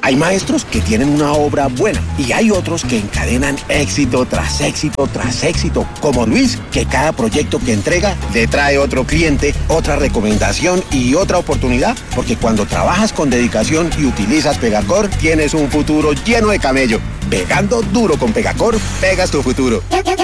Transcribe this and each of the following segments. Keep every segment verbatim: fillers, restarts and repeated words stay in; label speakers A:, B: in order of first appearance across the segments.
A: Hay maestros que tienen una obra buena y hay otros que encadenan éxito tras éxito tras éxito, como Luis, que cada proyecto que entrega le trae otro cliente, otra recomendación y otra oportunidad, porque cuando trabajas con dedicación y utilizas Pegacor, tienes un futuro lleno de camello. Pegando duro con Pegacor, pegas tu futuro.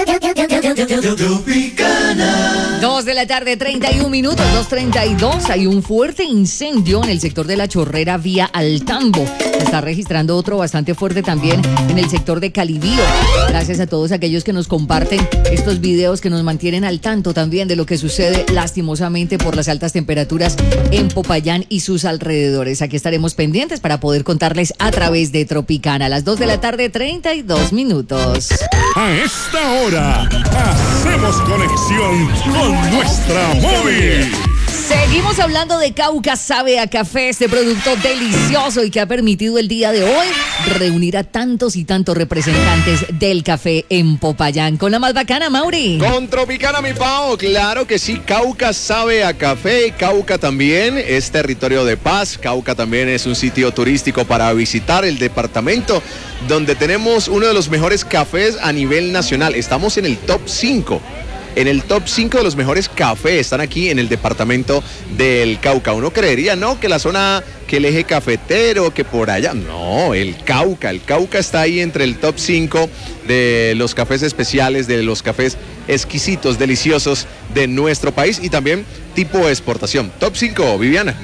B: Dos de la tarde, treinta y un minutos, dos treinta y dos. Hay un fuerte incendio en el sector de La Chorrera vía Altambo. Se está registrando otro bastante fuerte también en el sector de Calibío. Gracias a todos aquellos que nos comparten estos videos, que nos mantienen al tanto también de lo que sucede lastimosamente por las altas temperaturas en Popayán y sus alrededores. Aquí estaremos pendientes para poder contarles a través de Tropicana. A las dos de la tarde, treinta y dos minutos.
C: A esta hora, hacemos conexión con nuestra móvil.
B: Seguimos hablando de Cauca Sabe a Café, este producto delicioso y que ha permitido el día de hoy reunir a tantos y tantos representantes del café en Popayán. Con la más bacana, Mauri.
D: Con Tropicana, mi Pao, claro que sí. Cauca Sabe a Café. Cauca también es territorio de paz. Cauca también es un sitio turístico para visitar, el departamento donde tenemos uno de los mejores cafés a nivel nacional. Estamos en el top cinco. En el top cinco de los mejores cafés están aquí en el departamento del Cauca. Uno creería, ¿no? Que la zona, que el eje cafetero, que por allá. No, el Cauca. El Cauca está ahí entre el top cinco de los cafés especiales, de los cafés exquisitos, deliciosos de nuestro país y también tipo de exportación. Top cinco, Viviana.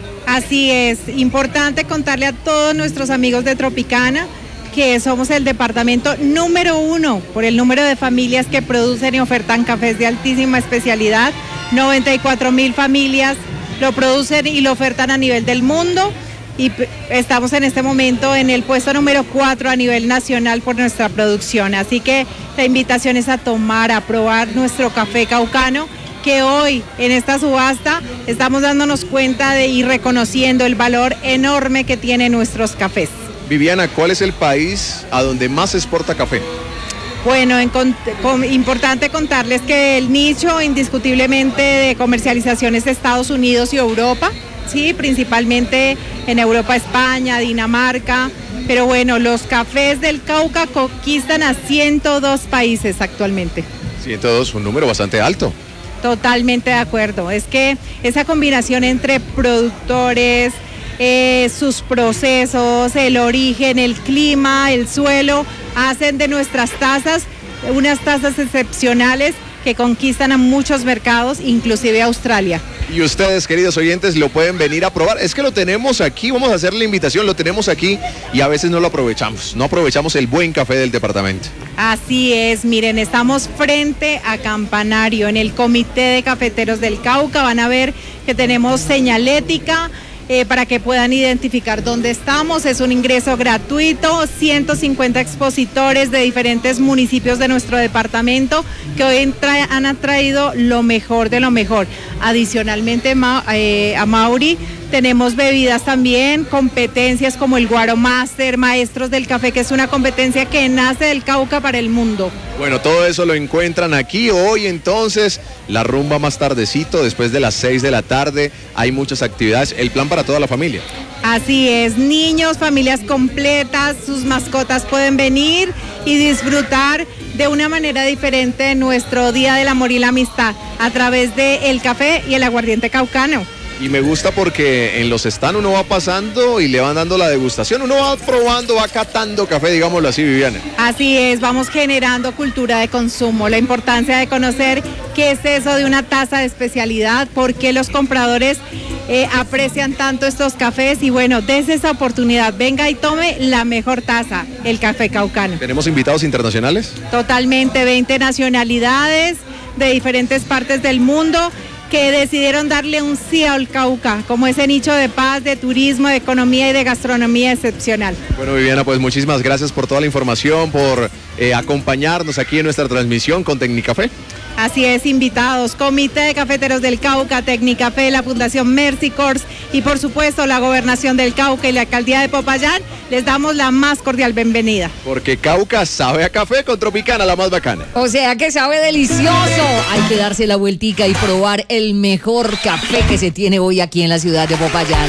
E: Así es. Importante contarle a todos nuestros amigos de Tropicana que somos el departamento número uno por el número de familias que producen y ofertan cafés de altísima especialidad. noventa y cuatro mil familias lo producen y lo ofertan a nivel del mundo y estamos en este momento en el puesto número cuatro a nivel nacional por nuestra producción. Así que la invitación es a tomar, a probar nuestro café caucano, que hoy en esta subasta estamos dándonos cuenta de y reconociendo el valor enorme que tienen nuestros cafés.
D: Viviana, ¿cuál es el país a donde más se exporta café?
E: Bueno, en, con, con, importante contarles que el nicho indiscutiblemente de comercialización es Estados Unidos y Europa, sí, principalmente en Europa, España, Dinamarca, pero bueno, los cafés del Cauca conquistan a ciento dos países actualmente.
D: ciento dos, un número bastante alto.
E: Totalmente de acuerdo, es que esa combinación entre productores, Eh, sus procesos, el origen, el clima, el suelo, hacen de nuestras tazas unas tazas excepcionales que conquistan a muchos mercados, inclusive Australia.
D: Y ustedes, queridos oyentes, lo pueden venir a probar. Es que lo tenemos aquí, vamos a hacer la invitación, lo tenemos aquí y a veces no lo aprovechamos, no aprovechamos el buen café del departamento.
E: Así es, miren, estamos frente a Campanario, en el Comité de Cafeteros del Cauca. Van a ver que tenemos señalética, Eh, para que puedan identificar dónde estamos. Es un ingreso gratuito, ciento cincuenta expositores de diferentes municipios de nuestro departamento que hoy tra- han atraído lo mejor de lo mejor. Adicionalmente, Ma- eh, a Mauri, tenemos bebidas también, competencias como el Guaro Master, Maestros del Café, que es una competencia que nace del Cauca para el mundo.
D: Bueno, todo eso lo encuentran aquí hoy, entonces, la rumba más tardecito, después de las seis de la tarde, hay muchas actividades, el plan para toda la familia.
E: Así es, niños, familias completas, sus mascotas pueden venir y disfrutar de una manera diferente de nuestro Día del Amor y la Amistad a través del café y el aguardiente caucano.
D: Y me gusta porque en los stands uno va pasando y le van dando la degustación, uno va probando, va catando café, digámoslo así, Viviana.
E: Así es, vamos generando cultura de consumo, la importancia de conocer qué es eso de una taza de especialidad, por qué los compradores eh, aprecian tanto estos cafés y bueno, desde esa oportunidad, venga y tome la mejor taza, el café caucano.
D: ¿Tenemos invitados internacionales?
E: Totalmente, veinte nacionalidades de diferentes partes del mundo que decidieron darle un sí al Cauca, como ese nicho de paz, de turismo, de economía y de gastronomía excepcional.
D: Bueno, Viviana, pues muchísimas gracias por toda la información, por eh, acompañarnos aquí en nuestra transmisión con Tecnicafé.
E: Así es, invitados, Comité de Cafeteros del Cauca, Tecnicafé, la Fundación Mercy Corps y por supuesto la Gobernación del Cauca y la Alcaldía de Popayán, les damos la más cordial bienvenida.
D: Porque Cauca sabe a café con Tropicana, la más bacana.
B: O sea que sabe delicioso. Hay que darse la vueltica y probar el mejor café que se tiene hoy aquí en la ciudad de Popayán.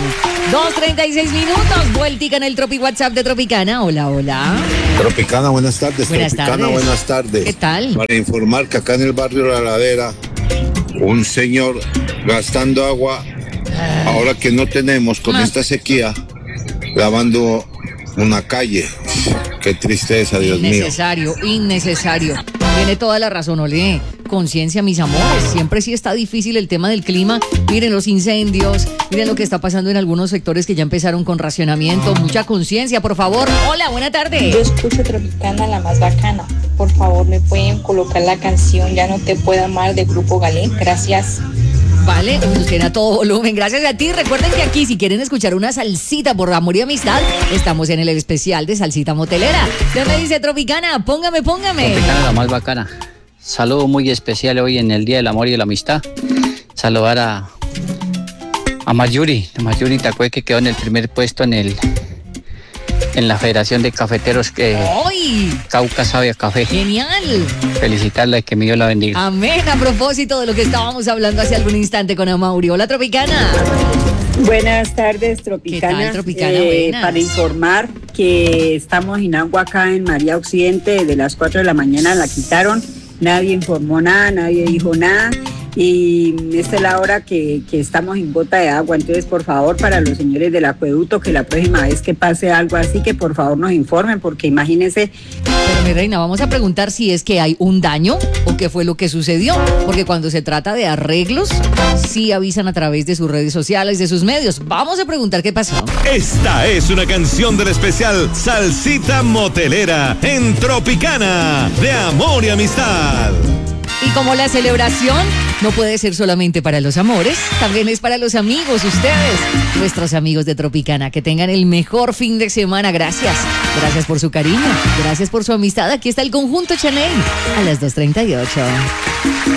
B: dos treinta y seis minutos, vueltica en el Tropi WhatsApp de Tropicana. Hola, hola.
F: Tropicana, buenas tardes.
B: Buenas
F: Tropicana,
B: tardes.
F: buenas tardes.
B: ¿Qué tal?
F: Para informar que acá en el barrio La Ladera, un señor gastando agua, ahora que no tenemos con
B: Ah.
F: esta sequía, lavando una calle. Qué tristeza, Dios mío.
B: Innecesario, innecesario. Tiene toda la razón, Olé. Conciencia, mis amores. Siempre sí está difícil el tema del clima. Miren los incendios, miren lo que está pasando en algunos sectores que ya empezaron con racionamiento. Mucha conciencia, por favor. Hola, buena tarde.
G: Yo escucho Tropicana, la más bacana. Por favor, ¿me pueden colocar la canción Ya no te puedo amar de Grupo Galé? Gracias.
B: Vale, nos tiene a todo volumen. Gracias a ti. Recuerden que aquí, si quieren escuchar una salsita por amor y amistad, estamos en el especial de Salsita Motelera. Ya me dice Tropicana, póngame, póngame.
H: Tropicana, la más bacana. Saludo muy especial hoy en el Día del Amor y de la Amistad. Saludar a, a Mayuri. Mayuri Tacue, que quedó en el primer puesto en el en la Federación de Cafeteros que
B: ¡Ay!
H: Cauca sabe a café.
B: ¡Genial!
H: Felicitarla y que mi Dios la bendiga.
B: Amén. A propósito de lo que estábamos hablando hace algún instante con Amaury. Hola, Tropicana.
I: Buenas tardes, Tropicana.
B: ¿Qué tal, Tropicana?
I: Eh,
B: Buenas.
I: para informar que estamos en agua acá en María Occidente, desde las cuatro de la mañana la quitaron, nadie informó nada, nadie dijo nada, y esta es la hora que, que estamos en gota de agua. Entonces, por favor, para los señores del acueducto, que la próxima vez que pase algo así, que por favor nos informen, porque imagínense.
B: Pero mi reina, vamos a preguntar si es que hay un daño o qué fue lo que sucedió, porque cuando se trata de arreglos, sí avisan a través de sus redes sociales, de sus medios. Vamos a preguntar qué pasó.
C: Esta es una canción del especial Salsita Motelera en Tropicana, de amor y amistad.
B: Y como la celebración no puede ser solamente para los amores, también es para los amigos, ustedes, nuestros amigos de Tropicana. Que tengan el mejor fin de semana. Gracias. Gracias por su cariño. Gracias por su amistad. Aquí está el conjunto Chanel a las dos treinta y ocho.